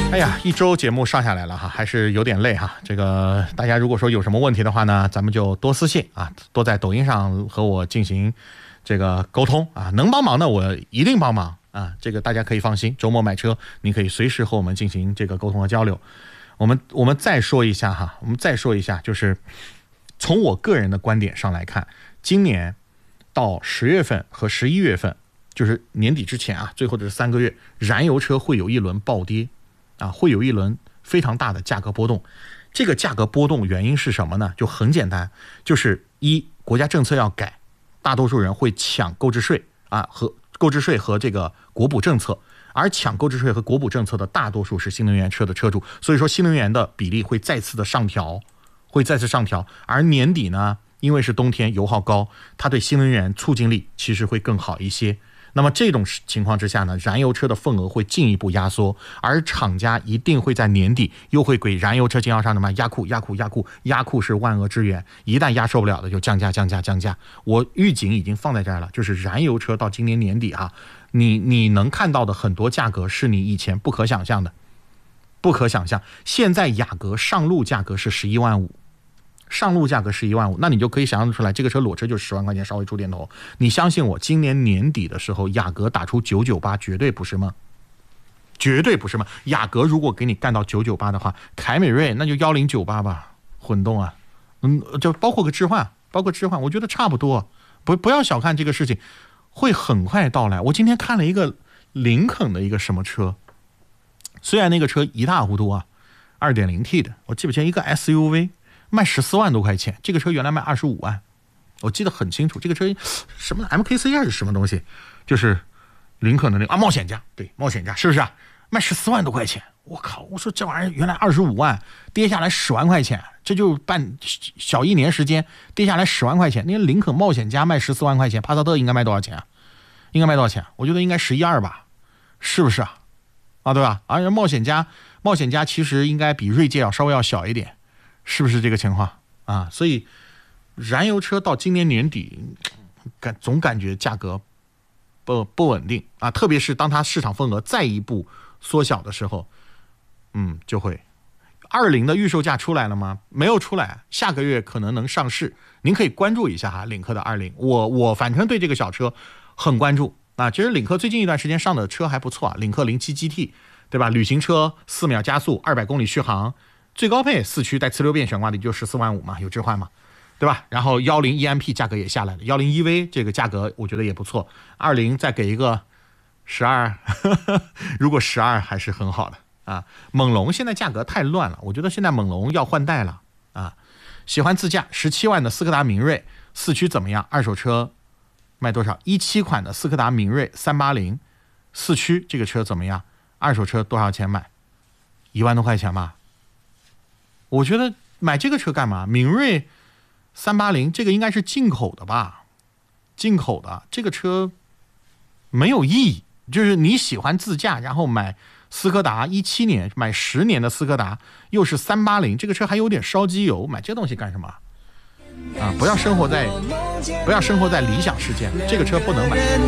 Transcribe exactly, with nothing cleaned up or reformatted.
哎呀，一周节目上下来了哈，还是有点累哈。这个大家如果说有什么问题的话呢，咱们就多私信啊，多在抖音上和我进行这个沟通啊，能帮忙的我一定帮忙啊，这个大家可以放心。周末买车，你可以随时和我们进行这个沟通和交流。我们我们再说一下哈，我们再说一下，就是从我个人的观点上来看，今年到十月份和十一月份，就是年底之前啊，最后这三个月，燃油车会有一轮暴跌。啊，会有一轮非常大的价格波动。这个价格波动原因是什么呢？就很简单，就是一，国家政策要改，大多数人会抢购置税啊，和购置税和这个国补政策，而抢购置税和国补政策的大多数是新能源车的车主，所以说新能源的比例会再次的上调，会再次上调。而年底呢，因为是冬天，油耗高，它对新能源促进力其实会更好一些。那么这种情况之下呢，燃油车的份额会进一步压缩，而厂家一定会在年底又会给燃油车经销商什么压库压库压库压库是万恶之源，一旦压受不了的就降价降价降价。我预警已经放在这儿了，就是燃油车到今年年底啊，你你能看到的很多价格是你以前不可想象的，不可想象。现在雅阁上路价格是十一万五。上路价格是一万五，那你就可以想象出来，这个车裸车就是十万块钱，稍微出点头。你相信我，今年年底的时候，雅阁打出九九八，绝对不是梦，绝对不是梦。雅阁如果给你干到九九八的话，凯美瑞那就幺零九八吧，混动啊，嗯，就包括个置换，包括置换，我觉得差不多。不不要小看这个事情，会很快到来。我今天看了一个林肯的一个什么车，虽然那个车一塌糊涂啊， 二点零 T 的，我记不清一个 S U V。卖十四万多块钱，这个车原来卖二十五万，我记得很清楚。这个车什么 M K C 还是什么东西，就是林肯的那个啊冒险家，对，冒险家是不是啊？卖十四万多块钱，我靠！我说这玩意儿原来二十五万，跌下来十万块钱，这就半小一年时间跌下来十万块钱。那个林肯冒险家卖十四万块钱，帕萨特应该卖多少钱啊？应该卖多少钱？我觉得应该十一二吧，是不是啊？啊，对吧？而冒险家，冒险家其实应该比锐界要稍微要小一点。是不是这个情况啊？所以燃油车到今年年底，感总感觉价格不不稳定啊，特别是当它市场份额再一步缩小的时候，嗯，就会。二零的预售价出来了吗？没有出来，下个月可能能上市，您可以关注一下哈，领克的二零。我我反正对这个小车很关注啊。其实领克最近一段时间上的车还不错啊，领克零七 G T， 对吧？旅行车四秒加速，二百公里续航。最高配四驱带磁流变悬挂的就十四万五嘛，有置换嘛，对吧？然后幺零 E M P 价格也下来了，幺零 E V 这个价格我觉得也不错，二零再给一个十二，如果十二还是很好的啊。猛龙现在价格太乱了，我觉得现在猛龙要换代了啊。喜欢自驾，十七万的斯柯达明锐四驱怎么样？二手车卖多少？一七款的斯柯达明锐三八零四驱这个车怎么样？二手车多少钱买？一万多块钱吧。我觉得买这个车干嘛？明锐三八零这个应该是进口的吧？进口的这个车没有意义。就是你喜欢自驾，然后买斯柯达一七年买十年的斯柯达，又是三八零，这个车还有点烧机油，买这东西干什么？啊，不要生活在不要生活在理想世界，这个车不能买。